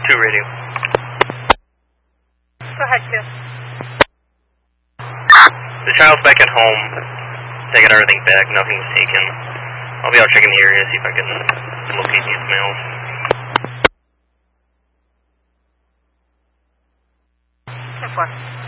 2 radio. Go ahead, 2. The child's back at home. They got everything back. Nothing was taken. I'll be out checking the area, see if I can locate these males. 10-4.